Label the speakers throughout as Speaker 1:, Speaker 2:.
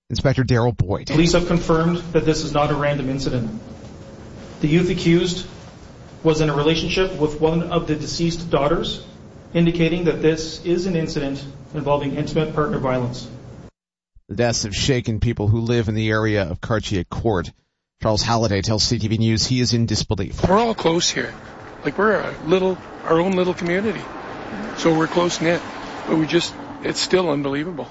Speaker 1: Inspector Daryl Boyd.
Speaker 2: Police have confirmed that this is not a random incident. The youth accused was in a relationship with one of the deceased daughters, indicating that this is an incident involving intimate partner violence.
Speaker 1: The deaths have shaken people who live in the area of Cartier Court. Charles Halliday tells CTV News he is in disbelief.
Speaker 3: We're all close here. We're our own little community. So we're close-knit. But it's still unbelievable.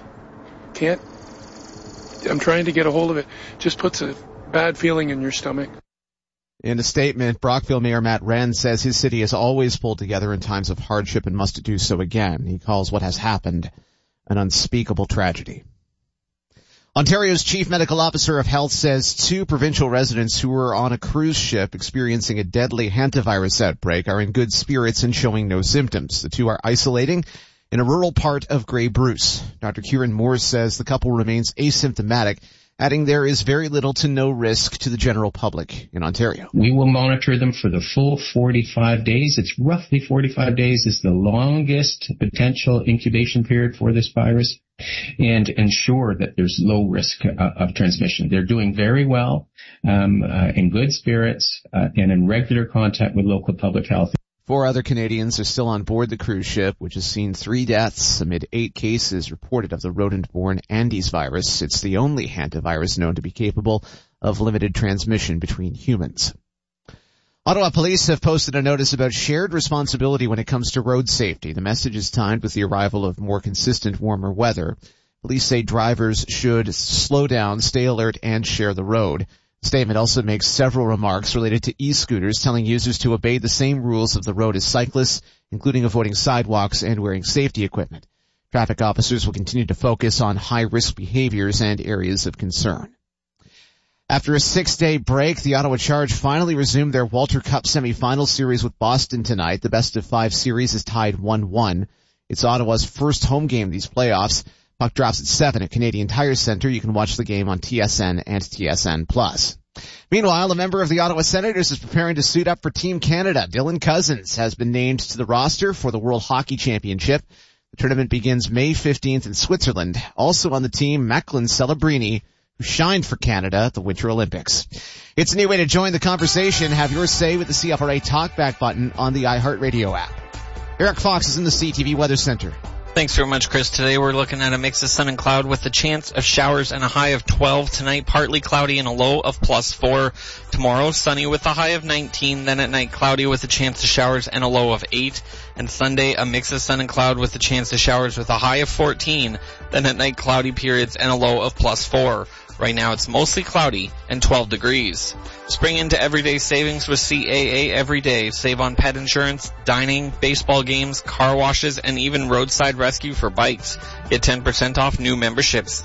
Speaker 3: I'm trying to get a hold of it. Just puts a bad feeling in your stomach.
Speaker 1: In a statement, Brockville Mayor Matt Wren says his city has always pulled together in times of hardship and must do so again. He calls what has happened an unspeakable tragedy. Ontario's Chief Medical Officer of Health says 2 provincial residents who were on a cruise ship experiencing a deadly hantavirus outbreak are in good spirits and showing no symptoms. The 2 are isolating in a rural part of Grey Bruce. Dr. Kieran Moore says the couple remains asymptomatic, adding there is very little to no risk to the general public in Ontario.
Speaker 4: We will monitor them for the full 45 days. It's roughly 45 days is the longest potential incubation period for this virus, and ensure that there's low risk of transmission. They're doing very well, in good spirits, and in regular contact with local public health.
Speaker 1: 4 other Canadians are still on board the cruise ship, which has seen 3 deaths amid 8 cases reported of the rodent-borne Andes virus. It's the only hantavirus known to be capable of limited transmission between humans. Ottawa police have posted a notice about shared responsibility when it comes to road safety. The message is timed with the arrival of more consistent, warmer weather. Police say drivers should slow down, stay alert, and share the road. The statement also makes several remarks related to e-scooters, telling users to obey the same rules of the road as cyclists, including avoiding sidewalks and wearing safety equipment. Traffic officers will continue to focus on high-risk behaviors and areas of concern. After a 6-day break, the Ottawa Charge finally resumed their Walter Cup semifinal series with Boston tonight. The best-of-5 series is tied 1-1. It's Ottawa's first home game of these playoffs. Puck drops at 7 at Canadian Tire Centre. You can watch the game on TSN and TSN+. Meanwhile, a member of the Ottawa Senators is preparing to suit up for Team Canada. Dylan Cousins has been named to the roster for the World Hockey Championship. The tournament begins May 15th in Switzerland. Also on the team, Macklin Celebrini, who shined for Canada at the Winter Olympics. It's a new way to join the conversation. Have your say with the CFRA Talkback button on the iHeartRadio app. Eric Fox is in the CTV Weather Center.
Speaker 5: Thanks very much, Chris. Today we're looking at a mix of sun and cloud with a chance of showers and a high of 12. Tonight, partly cloudy and a low of +4. Tomorrow, sunny with a high of 19. Then at night, cloudy with a chance of showers and a low of 8. And Sunday, a mix of sun and cloud with a chance of showers with a high of 14. Then at night, cloudy periods and a low of +4. Right now it's mostly cloudy and 12 degrees. Spring into everyday savings with CAA every day. Save on pet insurance, dining, baseball games, car washes, and even roadside rescue for bikes. Get 10% off new memberships.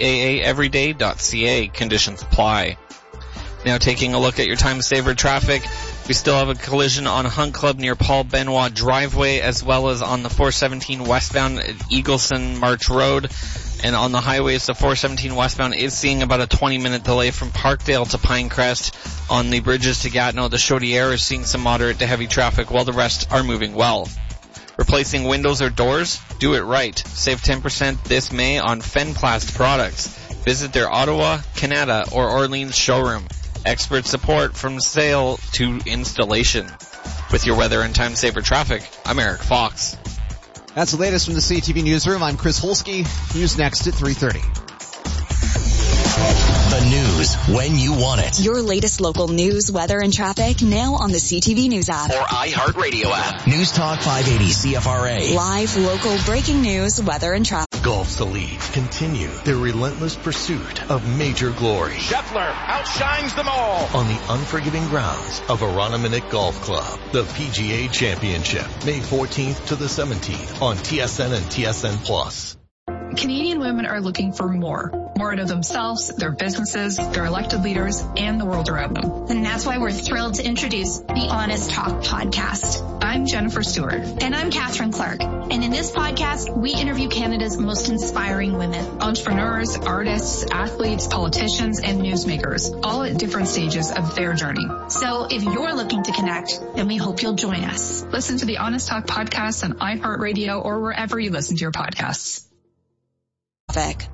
Speaker 5: CAAeveryday.ca. Conditions apply. Now taking a look at your time saver traffic. We still have a collision on Hunt Club near Paul Benoit Driveway, as well as on the 417 westbound at Eagleson March Road. And on the highways, the 417 westbound is seeing about a 20-minute delay from Parkdale to Pinecrest. On the bridges to Gatineau, the Chaudière is seeing some moderate to heavy traffic, while the rest are moving well. Replacing windows or doors? Do it right. Save 10% this May on Fenplast products. Visit their Ottawa, Canada, or Orleans showroom. Expert support from sale to installation. With your weather and time saver traffic, I'm Eric Fox.
Speaker 1: That's the latest from the CTV Newsroom. I'm Chris Holsky. News next at 3:30.
Speaker 6: The news when you want it.
Speaker 7: Your latest local news, weather, and traffic now on the CTV News app.
Speaker 6: Or iHeartRadio app. News Talk 580 CFRA.
Speaker 7: Live, local, breaking news, weather, and traffic.
Speaker 8: Gulf's Elite continue their relentless pursuit of major glory.
Speaker 9: Scheffler outshines them all.
Speaker 8: On the unforgiving grounds of Aroniminick Golf Club, the PGA Championship, May 14th to the 17th on TSN and TSN+.
Speaker 10: Canadian women are looking for more out of themselves, their businesses, their elected leaders, and the world around them.
Speaker 11: And that's why we're thrilled to introduce the Honest Talk podcast.
Speaker 10: I'm Jennifer Stewart.
Speaker 11: And I'm Catherine Clark. And in this podcast, we interview Canada's most inspiring women.
Speaker 10: Entrepreneurs, artists, athletes, politicians, and newsmakers, all at different stages of their journey.
Speaker 11: So if you're looking to connect, then we hope you'll join us.
Speaker 10: Listen to the Honest Talk podcast on iHeartRadio or wherever you listen to your podcasts.
Speaker 7: Traffic.